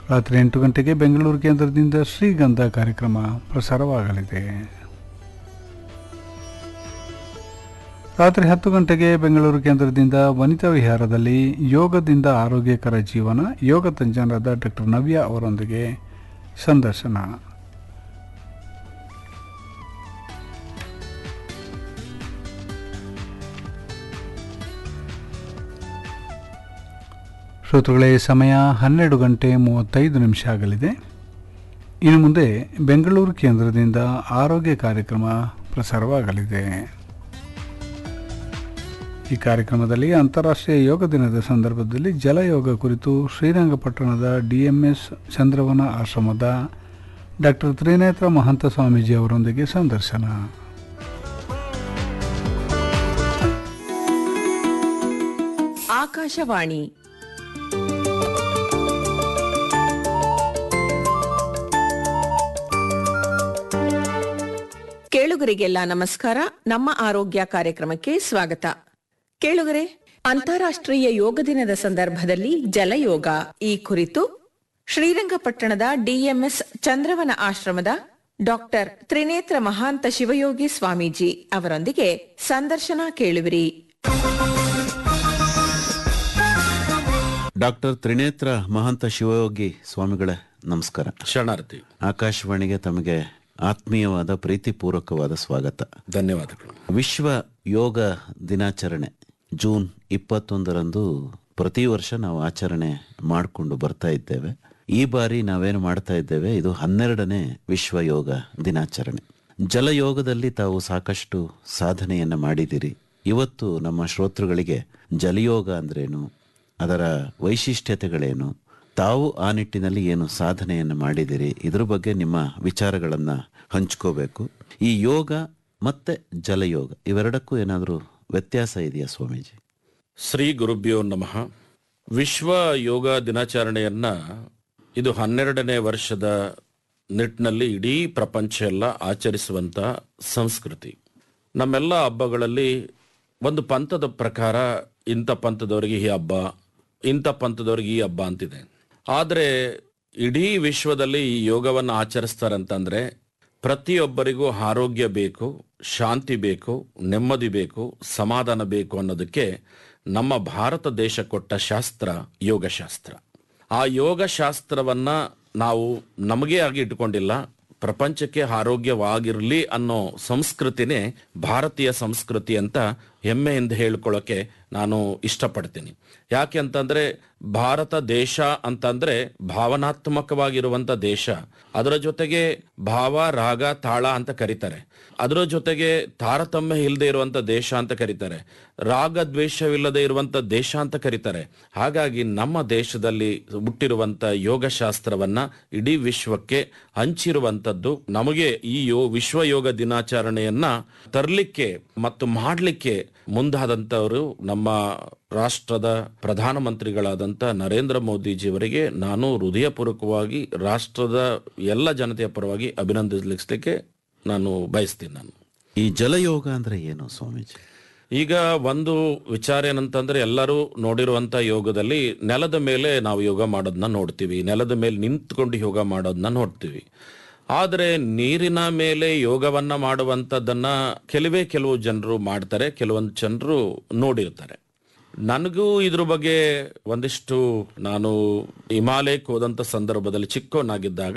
ರಾತ್ರಿ 8 ಗಂಟೆಗೆ ಬೆಂಗಳೂರು ಕೇಂದ್ರದಿಂದ ಶ್ರೀಗಂಧ ಕಾರ್ಯಕ್ರಮ ಪ್ರಸಾರವಾಗಲಿದೆ. ರಾತ್ರಿ 10 ಗಂಟೆಗೆ ಬೆಂಗಳೂರು ಕೇಂದ್ರದಿಂದ ವನಿತಾ ವಿಹಾರದಲ್ಲಿ ಯೋಗದಿಂದ ಆರೋಗ್ಯಕರ ಜೀವನ, ಯೋಗ ತಜ್ಞರಾದ ಡಾಕ್ಟರ್ ನವ್ಯ ಅವರೊಂದಿಗೆ ಸಂದರ್ಶನ. ಶ್ರೋತೃಗಳೇ, ಸಮಯ 12:35 ಆಗಲಿದೆ. ಇನ್ನು ಮುಂದೆ ಬೆಂಗಳೂರು ಕೇಂದ್ರದಿಂದ ಆರೋಗ್ಯ ಕಾರ್ಯಕ್ರಮ ಪ್ರಸಾರವಾಗಲಿದೆ. ಈ ಕಾರ್ಯಕ್ರಮದಲ್ಲಿ ಅಂತಾರಾಷ್ಟ್ರೀಯ ಯೋಗ ದಿನದ ಸಂದರ್ಭದಲ್ಲಿ ಜಲಯೋಗ ಕುರಿತು ಶ್ರೀರಂಗಪಟ್ಟಣದ DMS ಚಂದ್ರವನ ಆಶ್ರಮದ ಡಾಕ್ಟರ್ ತ್ರಿನೇತ್ರ ಮಹಂತ ಸ್ವಾಮೀಜಿ ಅವರೊಂದಿಗೆ ಸಂದರ್ಶನ. ಆಕಾಶವಾಣಿ ಕೇಳುಗರಿಗೆಲ್ಲ ನಮಸ್ಕಾರ. ನಮ್ಮ ಆರೋಗ್ಯ ಕಾರ್ಯಕ್ರಮಕ್ಕೆ ಸ್ವಾಗತ. ಕೇಳುಗರೆ, ಅಂತಾರಾಷ್ಟ್ರೀಯ ಯೋಗ ದಿನದ ಸಂದರ್ಭದಲ್ಲಿ ಜಲಯೋಗ ಈ ಕುರಿತು ಶ್ರೀರಂಗಪಟ್ಟಣದ DMS ಚಂದ್ರವನ ಆಶ್ರಮದ ಡಾಕ್ಟರ್ ತ್ರಿನೇತ್ರ ಮಹಾಂತ ಶಿವಯೋಗಿ ಸ್ವಾಮೀಜಿ ಅವರೊಂದಿಗೆ ಸಂದರ್ಶನ ಕೇಳುವಿರಿ. ಡಾಕ್ಟರ್ ತ್ರಿನೇತ್ರ ಮಹಾಂತ ಶಿವಯೋಗಿ ಸ್ವಾಮಿಗಳೇ, ನಮಸ್ಕಾರ. ಶರಣಾರ್ಥಿ. ಆಕಾಶವಾಣಿಗೆ ತಮಗೆ ಆತ್ಮೀಯವಾದ ಪ್ರೀತಿಪೂರ್ವಕವಾದ ಸ್ವಾಗತ. ಧನ್ಯವಾದಗಳು. ವಿಶ್ವ ಯೋಗ ದಿನಾಚರಣೆ ಜೂನ್ 21ರಂದು ಪ್ರತಿ ವರ್ಷ ನಾವು ಆಚರಣೆ ಮಾಡಿಕೊಂಡು ಬರ್ತಾ ಇದ್ದೇವೆ. ಈ ಬಾರಿ ನಾವೇನು ಮಾಡ್ತಾ ಇದ್ದೇವೆ, ಇದು 12ನೇ ವಿಶ್ವ ಯೋಗ ದಿನಾಚರಣೆ. ಜಲಯೋಗದಲ್ಲಿ ತಾವು ಸಾಕಷ್ಟು ಸಾಧನೆಯನ್ನು ಮಾಡಿದಿರಿ. ಇವತ್ತು ನಮ್ಮ ಶ್ರೋತೃಗಳಿಗೆ ಜಲಯೋಗ ಅಂದ್ರೇನು, ಅದರ ವೈಶಿಷ್ಟ್ಯತೆಗಳೇನು, ತಾವು ಆ ನಿಟ್ಟಿನಲ್ಲಿ ಏನು ಸಾಧನೆಯನ್ನು ಮಾಡಿದಿರಿ, ಇದ್ರ ಬಗ್ಗೆ ನಿಮ್ಮ ವಿಚಾರಗಳನ್ನು ಹಂಚ್ಕೋಬೇಕು. ಈ ಯೋಗ ಮತ್ತೆ ಜಲಯೋಗ ಇವೆರಡಕ್ಕೂ ಏನಾದರೂ ವ್ಯತ್ಯಾಸ ಇದೆಯಾ ಸ್ವಾಮೀಜಿ? ಶ್ರೀ ಗುರುಭ್ಯೋ ನಮಃ. ವಿಶ್ವ ಯೋಗ ದಿನಾಚರಣೆಯನ್ನ ಇದು 12ನೇ ವರ್ಷದ ನಿಟ್ಟಿನಲ್ಲಿ ಇಡೀ ಪ್ರಪಂಚ ಎಲ್ಲ ಆಚರಿಸುವಂತ ಸಂಸ್ಕೃತಿ. ನಮ್ಮೆಲ್ಲ ಹಬ್ಬಗಳಲ್ಲಿ ಒಂದು ಪಂಥದ ಪ್ರಕಾರ ಇಂಥ ಪಂಥದವರಿಗೆ ಈ ಹಬ್ಬ, ಇಂಥ ಪಂಥದವ್ರಿಗೆ ಈ ಹಬ್ಬ ಅಂತಿದೆ. ಆದರೆ ಇಡೀ ವಿಶ್ವದಲ್ಲಿ ಈ ಯೋಗವನ್ನು ಆಚರಿಸ್ತಾರಂತಂದ್ರೆ ಪ್ರತಿಯೊಬ್ಬರಿಗೂ ಆರೋಗ್ಯ ಬೇಕು, ಶಾಂತಿ ಬೇಕು, ನೆಮ್ಮದಿ ಬೇಕು, ಸಮಾಧಾನ ಬೇಕು ಅನ್ನೋದಕ್ಕೆ ನಮ್ಮ ಭಾರತ ದೇಶ ಕೊಟ್ಟ ಶಾಸ್ತ್ರ ಯೋಗಶಾಸ್ತ್ರ. ಆ ಯೋಗಶಾಸ್ತ್ರವನ್ನ ನಾವು ನಮಗೆ ಆಗಿ ಇಟ್ಕೊಂಡಿಲ್ಲ, ಪ್ರಪಂಚಕ್ಕೆ ಆರೋಗ್ಯವಾಗಿರಲಿ ಅನ್ನೋ ಸಂಸ್ಕೃತಿನೇ ಭಾರತೀಯ ಸಂಸ್ಕೃತಿ ಅಂತ ಹೆಮ್ಮೆಯಿಂದ ಹೇಳ್ಕೊಳ್ಳೋಕೆ ನಾನು ಇಷ್ಟಪಡ್ತೀನಿ. ಯಾಕೆ ಅಂತಂದ್ರೆ ಭಾರತ ದೇಶ ಅಂತಂದ್ರೆ ಭಾವನಾತ್ಮಕವಾಗಿರುವಂತ ದೇಶ. ಅದರ ಜೊತೆಗೆ ಭಾವ, ರಾಗ, ತಾಳ ಅಂತ ಕರೀತಾರೆ. ಅದರ ಜೊತೆಗೆ ತಾರತಮ್ಯ ಇಲ್ಲದೆ ಇರುವಂತ ದೇಶ ಅಂತ ಕರೀತಾರೆ. ರಾಗ ದ್ವೇಷವಿಲ್ಲದೆ ಇರುವಂತ ದೇಶ ಅಂತ ಕರೀತಾರೆ. ಹಾಗಾಗಿ ನಮ್ಮ ದೇಶದಲ್ಲಿ ಹುಟ್ಟಿರುವಂತ ಯೋಗಶಾಸ್ತ್ರವನ್ನ ಇಡೀ ವಿಶ್ವಕ್ಕೆ ಹಂಚಿರುವಂತದ್ದು. ನಮಗೆ ಈ ವಿಶ್ವ ಯೋಗ ದಿನಾಚರಣೆಯನ್ನ ತರಲಿಕ್ಕೆ ಮತ್ತು ಮಾಡಲಿಕ್ಕೆ ಮುಂದಾದಂಥವರು ನಮ್ಮ ರಾಷ್ಟ್ರದ ಪ್ರಧಾನಮಂತ್ರಿಗಳಾದಂಥ ನರೇಂದ್ರ ಮೋದಿಜಿಯವರಿಗೆ ನಾನು ಹೃದಯಪೂರ್ವಕವಾಗಿ ರಾಷ್ಟ್ರದ ಎಲ್ಲ ಜನತೆಯ ಪರವಾಗಿ ಅಭಿನಂದಿಸಲಿಕ್ಕೆ ನಾನು ಬಯಸ್ತೀನಿ. ಈ ಜಲಯೋಗ ಅಂದ್ರೆ ಏನು ಸ್ವಾಮೀಜಿ? ಈಗ ಒಂದು ವಿಚಾರ ಏನಂತಂದ್ರೆ, ಎಲ್ಲರೂ ನೋಡಿರುವಂತ ಯೋಗದಲ್ಲಿ ನೆಲದ ಮೇಲೆ ನಾವು ಯೋಗ ಮಾಡೋದನ್ನ ನೋಡ್ತೀವಿ, ನೆಲದ ಮೇಲೆ ನಿಂತ್ಕೊಂಡು ಯೋಗ ಮಾಡೋದನ್ನ ನೋಡ್ತೀವಿ. ಆದರೆ ನೀರಿನ ಮೇಲೆ ಯೋಗವನ್ನ ಮಾಡುವಂಥದ್ದನ್ನ ಕೆಲವು ಜನರು ಮಾಡ್ತಾರೆ, ಕೆಲವೊಂದು ಜನರು ನೋಡಿರ್ತಾರೆ. ನನಗೂ ಇದ್ರ ಬಗ್ಗೆ ಒಂದಿಷ್ಟು, ನಾನು ಹಿಮಾಲಯಕ್ಕೆ ಹೋದಂಥ ಸಂದರ್ಭದಲ್ಲಿ ಚಿಕ್ಕವನಾಗಿದ್ದಾಗ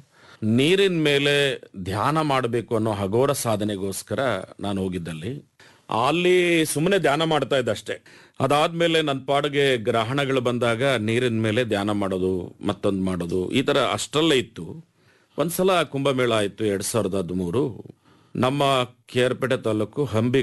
ನೀರಿನ ಮೇಲೆ ಧ್ಯಾನ ಮಾಡಬೇಕು ಅನ್ನೋ ಹಗೋರ ಸಾಧನೆಗೋಸ್ಕರ ನಾನು ಹೋಗಿದ್ದಲ್ಲಿ ಅಲ್ಲಿ ಸುಮ್ಮನೆ ಧ್ಯಾನ ಮಾಡ್ತಾ ಇದ್ದೆ ಅಷ್ಟೇ. ಅದಾದ್ಮೇಲೆ ನನ್ನ ಪಾಡಿಗೆ ಗ್ರಹಣಗಳು ಬಂದಾಗ ನೀರಿನ ಮೇಲೆ ಧ್ಯಾನ ಮಾಡೋದು, ಮತ್ತೊಂದು ಮಾಡೋದು, ಈ ಥರ ಅಷ್ಟರಲ್ಲೇ ಇತ್ತು. ಒಂದ್ಸಲ ಕುಂಭಮೇಳ ಆಯಿತು 2013. ನಮ್ಮ ಕೇರ್ಪೇಟೆ ತಾಲೂಕು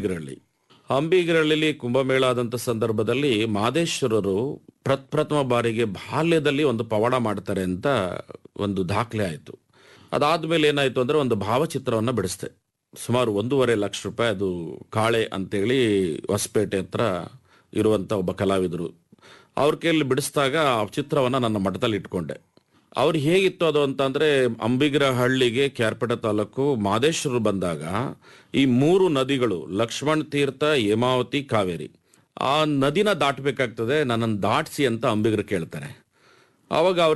ಹಂಬಿಗರಳ್ಳಿಲಿ ಕುಂಭಮೇಳ ಆದಂಥ ಸಂದರ್ಭದಲ್ಲಿ ಮಾದೇಶ್ವರರು ಪ್ರಥಮ ಬಾರಿಗೆ ಬಾಲ್ಯದಲ್ಲಿ ಒಂದು ಪವಾಡ ಮಾಡ್ತಾರೆ ಅಂತ ಒಂದು ದಾಖಲೆ ಆಯಿತು. ಅದಾದ್ಮೇಲೆ ಏನಾಯ್ತು ಅಂದ್ರೆ ಒಂದು ಭಾವಚಿತ್ರವನ್ನು ಬಿಡಿಸ್ದೆ. ಸುಮಾರು 1.5 ಲಕ್ಷ ರೂಪಾಯಿ. ಅದು ಕಾಳೆ ಅಂತೇಳಿ ಹೊಸಪೇಟೆ ಹತ್ರ ಇರುವಂತ ಒಬ್ಬ ಕಲಾವಿದರು, ಅವ್ರ ಕೈಯಲ್ಲಿ ಬಿಡಿಸಿದಾಗ ಆ ಚಿತ್ರವನ್ನ ನನ್ನ ಮಠದಲ್ಲಿ ಇಟ್ಕೊಂಡೆ. ಅವ್ರು ಹೇಗಿತ್ತು ಅದು ಅಂತಂದ್ರೆ, ಅಂಬಿಗರಹಳ್ಳಿಗೆ ಕೇರ್ಪೇಟೆ ತಾಲೂಕು ಮಾದೇಶ್ವರರು ಬಂದಾಗ ಈ 3 ನದಿಗಳು ಲಕ್ಷ್ಮಣ ತೀರ್ಥ, ಹೇಮಾವತಿ, ಕಾವೇರಿ, ಆ ನದಿನ ದಾಟಬೇಕಾಗ್ತದೆ, ನನ್ನನ್ನು ದಾಟಿಸಿ ಅಂತ ಅಂಬಿಗರು ಕೇಳ್ತಾರೆ. ಅವಾಗ